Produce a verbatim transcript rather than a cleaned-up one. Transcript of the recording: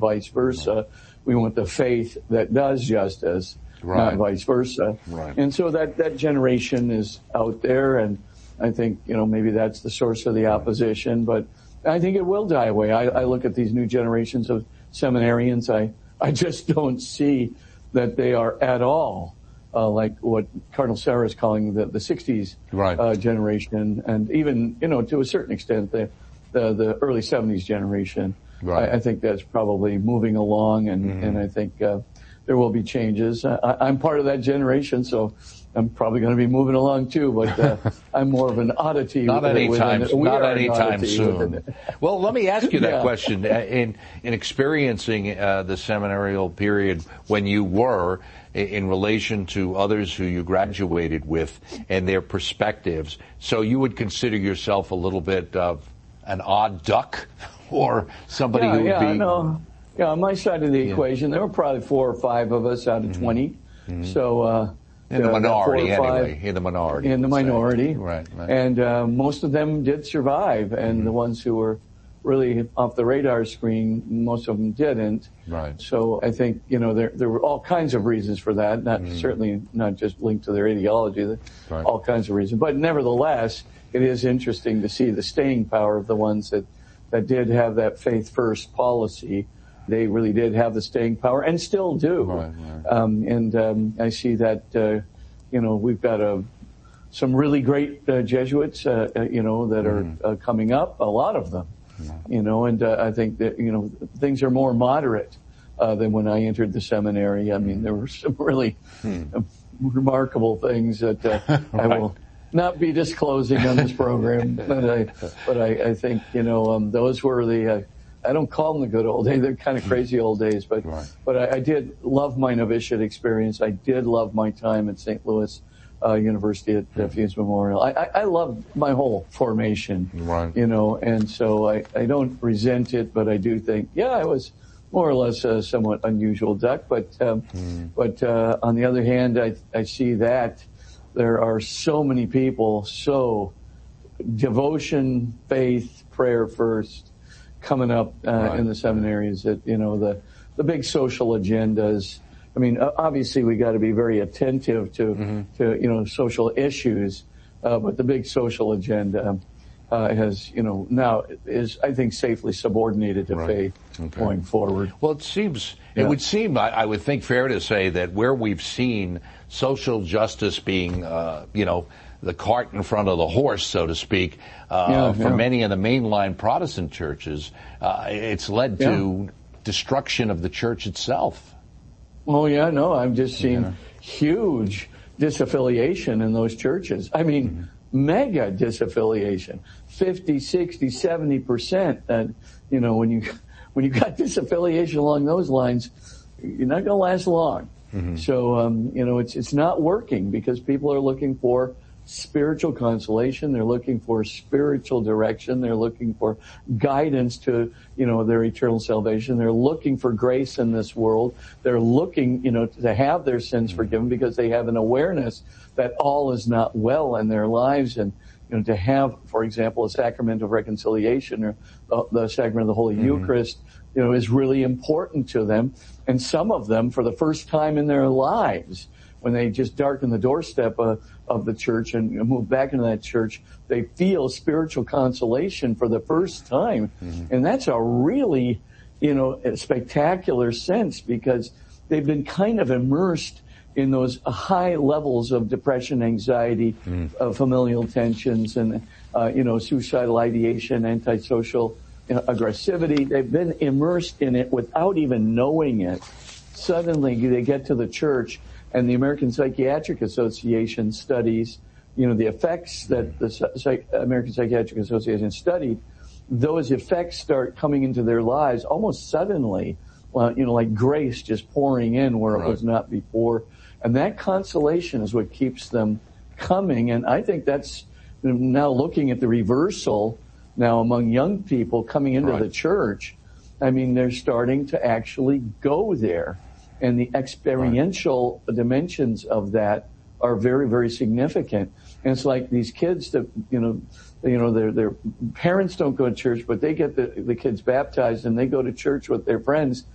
vice versa. We want the faith that does justice, right. not vice versa. Right. And so that, that generation is out there, and I think, you know, maybe that's the source of the opposition, but I think it will die away. I, I look at these new generations of seminarians. I, I just don't see that they are at all uh, like what Cardinal Sarah is calling the, the sixties right. uh, generation, and even, you know, to a certain extent, the the, the early seventies generation. Right. I, I think that's probably moving along, and, mm-hmm. and I think uh, there will be changes. I, I'm part of that generation, so I'm probably going to be moving along too, but uh, I'm more of an oddity. Not anytime, within, not anytime soon. Well, let me ask you that yeah. question. In in experiencing uh, the seminarial period when you were, in relation to others who you graduated with and their perspectives, so you would consider yourself a little bit of an odd duck, or somebody yeah, who would yeah, be... No. Yeah, on my side of the yeah. equation, there were probably four or five of us out of mm-hmm. twenty. Mm-hmm. So... Uh, In the uh, minority, anyway. In the minority. In the minority. Right, right. And uh, most of them did survive, and mm-hmm. the ones who were really off the radar screen, most of them didn't. Right. So I think, you know, there there were all kinds of reasons for that, not mm-hmm. certainly not just linked to their ideology, right. all kinds of reasons. But nevertheless, it is interesting to see the staying power of the ones that, that did have that faith-first policy. They really did have the staying power, and still do. Right, right. Um, and um, I see that, uh, you know, we've got a, some really great uh, Jesuits, uh, uh, you know, that are mm-hmm. uh, coming up, a lot of them, mm-hmm. you know, and uh, I think that, you know, things are more moderate uh, than when I entered the seminary. I mean, there were some really mm-hmm. remarkable things that uh, right. I will not be disclosing on this program, but I, but I, I think, you know, um, those were the... Uh, I don't call them the good old days. They're kind of crazy old days, but right. but I, I did love my novitiate experience. I did love my time at Saint Louis uh, University at uh, Funes Memorial. I, I, I loved my whole formation, right. you know, and so I, I don't resent it, but I do think, yeah, I was more or less a somewhat unusual duck. But um, mm. but uh, on the other hand, I I see that there are so many people, so devotion, faith, prayer first, coming up uh, right. in the seminaries, that, you know, the the big social agendas. I mean, obviously we got to be very attentive to mm-hmm. to you know social issues, uh, but the big social agenda uh, has you know now is, I think, safely subordinated to right. faith okay. going forward. Well, it seems yeah. it would seem I, I would think fair to say that where we've seen social justice being uh, you know. the cart in front of the horse, so to speak, uh, yeah, for yeah. many of the mainline Protestant churches, uh, it's led yeah. to destruction of the church itself. Oh, yeah, no, I've just seen yeah. huge disaffiliation in those churches. I mean, mm-hmm. mega disaffiliation, fifty, sixty, seventy percent. And, you know, when you, when you got disaffiliation along those lines, you're not going to last long. Mm-hmm. So, um, you know, it's, it's not working because people are looking for spiritual consolation. They're looking for spiritual direction. They're looking for guidance to, you know, their eternal salvation. They're looking for grace in this world. They're looking, you know, to have their sins forgiven because they have an awareness that all is not well in their lives. And, you know, to have, for example, a sacrament of reconciliation or the, the sacrament of the Holy mm-hmm. Eucharist, you know, is really important to them. And some of them, for the first time in their lives, when they just darken the doorstep uh, of the church and move back into that church, they feel spiritual consolation for the first time. Mm-hmm. And that's a really, you know, a spectacular sense because they've been kind of immersed in those high levels of depression, anxiety, mm. uh, familial tensions, and, uh, you know, suicidal ideation, antisocial you know, aggressivity. They've been immersed in it without even knowing it. Suddenly they get to the church, and the American Psychiatric Association studies, you know, the effects that the Psych- American Psychiatric Association studied, those effects start coming into their lives almost suddenly, well, you know, like grace just pouring in where right. it was not before. And that consolation is what keeps them coming. And I think that's now looking at the reversal now among young people coming into right. the church. I mean, they're starting to actually go there. And the experiential right. dimensions of that are very, very significant. And it's like these kids that, you know, you know, their their parents don't go to church, but they get the, the kids baptized and they go to church with their friends.